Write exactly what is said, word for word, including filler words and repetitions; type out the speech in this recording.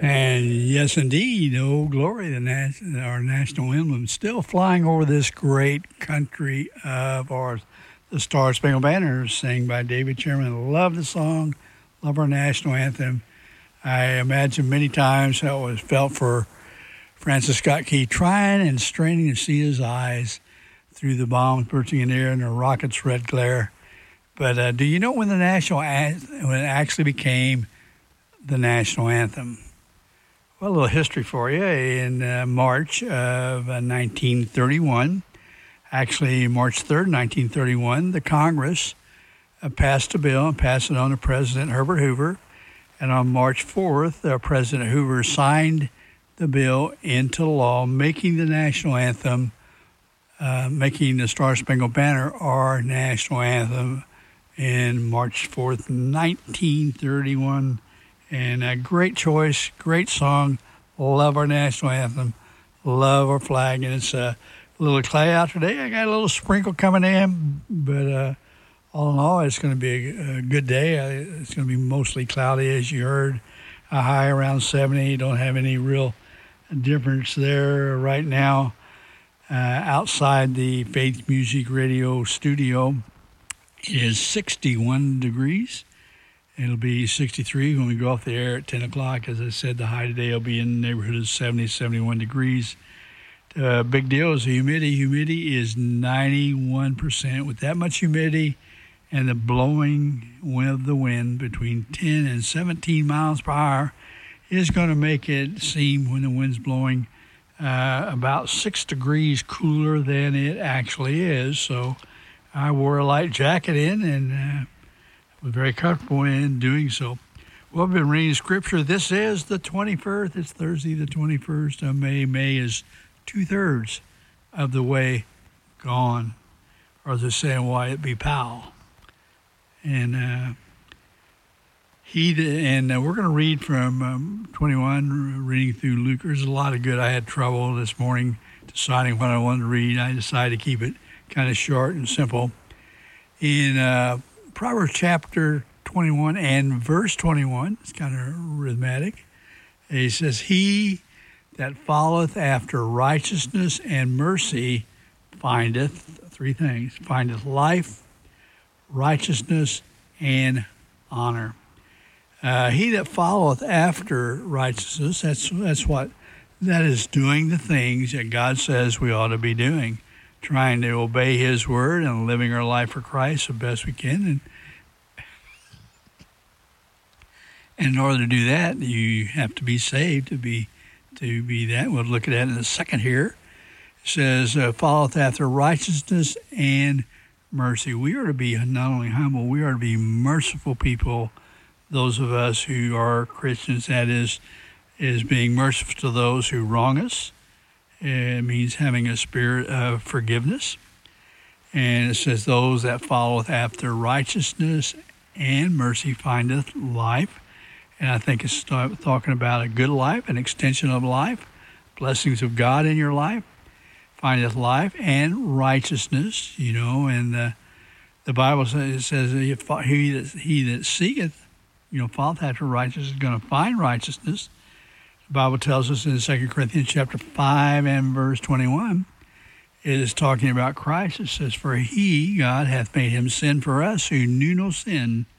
And yes, indeed, oh glory, the nas- our national emblem still flying over this great country of ours. The Star Spangled Banner, sang by David Sherman. Love the song, love our national anthem. I imagine many times how it was felt for Francis Scott Key, trying and straining to see his eyes through the bombs bursting in the air and the rockets' red glare. But uh, do you know when the national an- when it actually became the national anthem? Well, a little history for you. In uh, March of uh, nineteen thirty-one, actually March third, nineteen thirty-one, the Congress uh, passed a bill and passed it on to President Herbert Hoover. And on March fourth, uh, President Hoover signed the bill into law, making the national anthem, uh, making the Star Spangled Banner our national anthem in March fourth, nineteen thirty-one. And a great choice, great song. Love our national anthem. Love our flag. And it's a little clay out today. I got a little sprinkle coming in. But uh, all in all, it's going to be a, a good day. It's going to be mostly cloudy, as you heard. A high around seventy. Don't have any real difference there right now. Uh, outside the Faith Music Radio studio, it is sixty-one degrees. It'll be sixty-three when we go off the air at ten o'clock. As I said, the high today will be in the neighborhood of seventy, seventy-one degrees. Uh, big deal is the humidity. Humidity is ninety-one percent. With that much humidity and the blowing of the wind between ten and seventeen miles per hour is going to make it seem, when the wind's blowing, uh, about six degrees cooler than it actually is. So I wore a light jacket in and uh, was very comfortable in doing so. Well, I've been reading Scripture. This is the twenty-first. It's Thursday, the twenty-first of May. May is two-thirds of the way gone, or as they say in Wyatt B. Powell. And uh, he and uh, we're going to read from um, twenty-one, reading through Luke. There's a lot of good. I had trouble this morning deciding what I wanted to read. I decided to keep it kind of short and simple. In uh, Proverbs chapter twenty-one and verse twenty-one, it's kind of rhythmic. He says, "He that followeth after righteousness and mercy findeth," three things, "findeth life, righteousness, and honor." Uh, he that followeth after righteousness, that's that's what, that is doing the things that God says we ought to be doing, trying to obey His word and living our life for Christ the best we can. And, and in order to do that, you have to be saved to be to be that. We'll look at that in a second here. It says, uh, "followeth after righteousness and mercy." We are to be not only humble, we are to be merciful people. Those of us who are Christians, that is, is being merciful to those who wrong us. It means having a spirit of forgiveness. And it says, "Those that followeth after righteousness and mercy findeth life." And I think it's talking about a good life, an extension of life, blessings of God in your life, findeth life and righteousness, you know. And uh, the Bible says, it says, "He that, he that seeketh, you know, followeth after righteousness is going to find righteousness." The Bible tells us in Second Corinthians chapter five and verse twenty-one, it is talking about Christ. It says, "For he, God, hath made him sin for us who knew no sin,